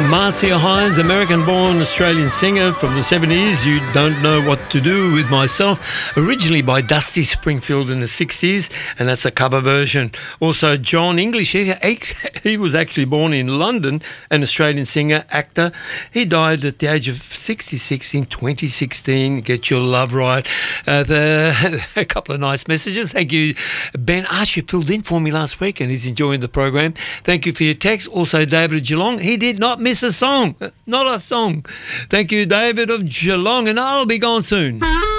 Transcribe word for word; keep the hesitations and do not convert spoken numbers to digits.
Marcia Hines, American-born Australian singer from the seventies. You Don't Know What to Do With Myself, originally by Dusty Springfield in the sixties, and that's a cover version. Also, John English, he, he was actually born in London, an Australian singer, actor. He died at the age of sixty-six in twenty sixteen. Get your love right. Uh, the, a couple of nice messages. Thank you. Ben Archer filled in for me last week and he's enjoying the program. Thank you for your text. Also, David of Geelong, he did not miss a song. Not a song. Thank you, David of Geelong, and I'll be gone soon.